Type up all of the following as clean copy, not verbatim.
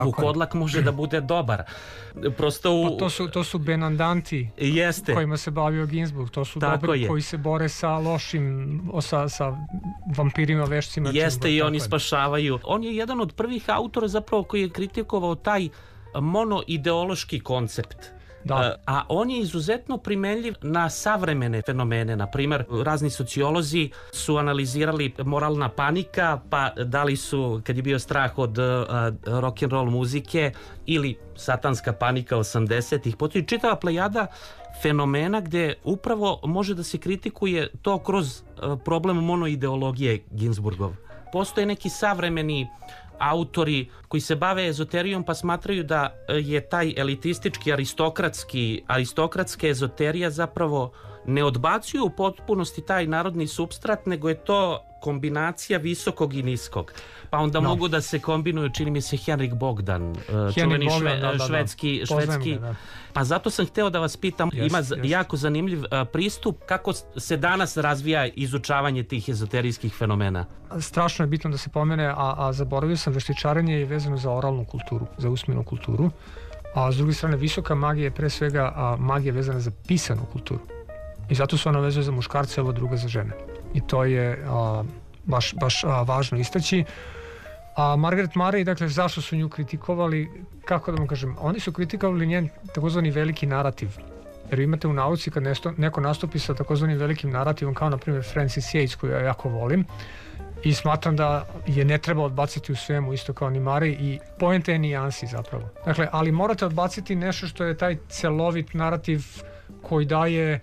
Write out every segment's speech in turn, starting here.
Vukodlak može da bude dobar. Prosto to su benandanti kojima se bavio Ginsburg. To su dobri koji se bore sa lošim, sa vampirima, vešcima. Jeste, i oni spašavaju. On je jedan od prvih autora zapravo koji je kritikovao taj monoideološki koncept. A on je izuzetno primenljiv na savremene fenomene. Na primer, razni sociolozi su analizirali moralna panika, pa da li su, kad je bio strah od rock'n'roll muzike ili satanska panika 80-ih, postoji čitava plejada fenomena gde upravo može da se kritikuje to kroz problem monoideologije Ginsburgov. Postoje neki savremeni autori koji se bave ezoterijom pa smatraju da je taj elitistički aristokratska ezoterija zapravo ne odbacuju u potpunosti taj narodni supstrat, nego je to kombinacija visokog i niskog. Pa onda mogu da se kombinuju, čini mi se, Henrik Bogdan, čuveni švedski. Pa zato sam hteo da vas pitam, ima jako zanimljiv pristup kako se danas razvija izučavanje tih ezoterijskih fenomena. Strašno je bitno da se pomene, a zaboravio sam, veštičarenje je vezano za oralnu kulturu, za usmenu kulturu, a s druge strane visoka magija je pre svega magija vezana za pisanu kulturu. I zato se ona vezuje za muškarce, ovo druga za žene. I to je baš važno istaći. A Margaret Murray, dakle, zašto su nju kritikovali, kako da vam kažem, oni su kritikovali njen takozvani veliki narativ. Jer imate u nauci kad neko nastupi sa takozvanim velikim narativom, kao na primjer Francis Yates, koju ja jako volim, i smatram da je ne treba odbaciti u svemu, isto kao ni Murray, i poenta je nijansi zapravo. Dakle, ali morate odbaciti nešto što je taj celovit narativ koji daje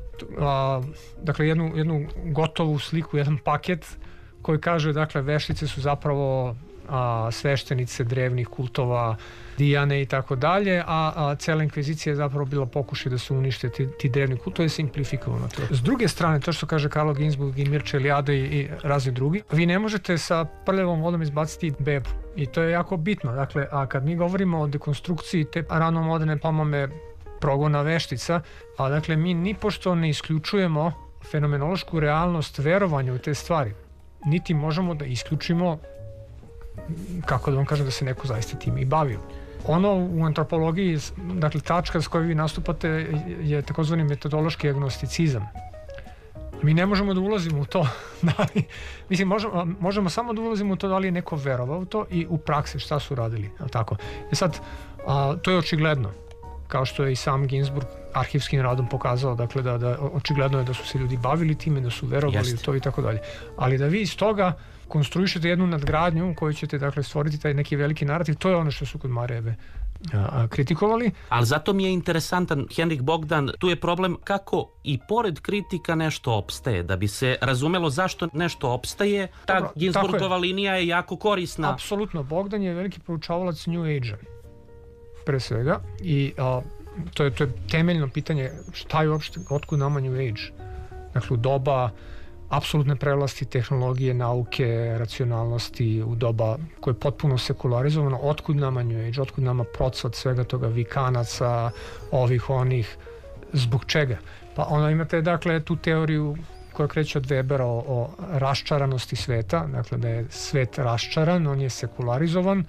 dakle jednu gotovu sliku, jedan paket koji kaže, dakle, veštice su zapravo sveštenice drevnih kultova, Dijane i tako dalje, a cela inkvizicija je zapravo bila pokušaj da se unište ti drevni kult, to je simplifikovano. S druge strane, to što kaže Karlo Ginzburg i Mircea Eliade i razni drugi, vi ne možete sa prljavom vodom izbaciti bebu i to je jako bitno. Dakle, a kad mi govorimo o dekonstrukciji te ranomoderne pomame progona veštica, a dakle mi nipošto ne isključujemo fenomenološku realnost verovanja u te stvari, niti možemo da isključimo, kako da vam kažem, da se neko zaista tim i bavio. Ono u antropologiji, dakle tačka s kojoj vi nastupate je takozvani metodološki agnosticizam. Mi ne možemo da ulazimo u to, mislim, možemo samo da ulazimo u to da li je neko verovao u to i u praksi šta su radili, tako. Sad, to je očigledno, kao što je i sam Ginsburg arhivskim radom pokazao, dakle da očigledno je da su se ljudi bavili time, da su verovali u to i tako dalje. Ali da vi iz toga konstruišete jednu nadgradnju u kojoj ćete, dakle, stvoriti taj neki veliki narativ, to je ono što su kod Mareve kritikovali. Ali zato mi je interesantan Henrik Bogdan, tu je problem kako i pored kritika nešto opstaje, da bi se razumelo zašto nešto opstaje. Ta Ginsburgova linija je jako korisna. Apsolutno, Bogdan je veliki proučavalac New Age-a pre svega i to je temeljno pitanje šta je uopšte, otkud nama New Age. Dakle, u doba apsolutne prevlasti tehnologije, nauke, racionalnosti, u doba koje je potpuno sekularizovano, otkud nama New Age, otkud nama procvat svega toga, vikanaca, ovih, onih, zbog čega? Pa onda imate, dakle, tu teoriju koja kreće od Webera o raščaranosti sveta, dakle da je svet raščaran, on je sekularizovan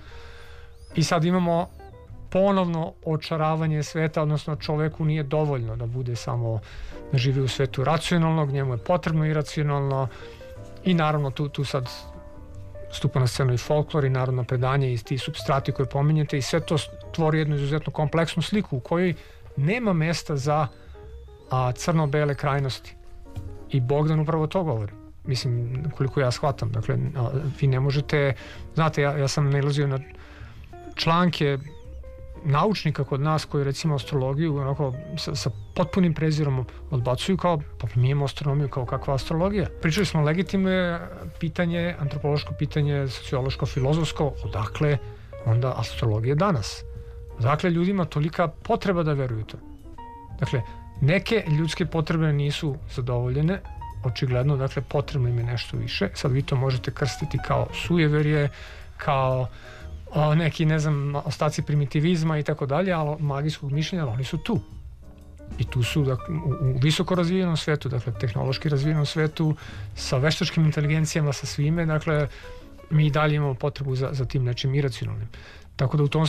i sad imamo ponovno očaravanje sveta, odnosno čoveku nije dovoljno da bude samo da živi u svetu racionalnog, njemu je potrebno iracionalno i naravno tu sad stupa na scenu i folklor i narodno predanje i ti supstrati koje pominjete i sve to tvori jednu izuzetno kompleksnu sliku u kojoj nema mesta za crno-bele krajnosti i Bogdan upravo to govori. Mislim, koliko ja shvatam, dakle, vi ne možete, znate, ja sam nailazio na članke naučnika kod nas koji recimo astrologiju onako sa potpunim prezirom odbacuju kao, pa mi imamo astronomiju kao kakva astrologija. Pričali smo legitimno je pitanje, antropološko pitanje, sociološko, filozofsko, odakle onda astrologija danas? Odakle ljudima tolika potreba da veruju to? Dakle, neke ljudske potrebe nisu zadovoljene, očigledno, dakle, potrebno im je nešto više. Sad vi to možete krstiti kao sujeverje, kao neki, ne znam, ostaci primitivizma i tako dalje, ali magijskog mišljenja, oni su tu. I tu su, dakle, u visoko razvijenom svetu, dakle, tehnološki razvijenom svetu, sa veštačkim inteligencijama, sa svime, dakle, mi i dalje imamo potrebu za tim nečim iracionalnim. Tako da u tom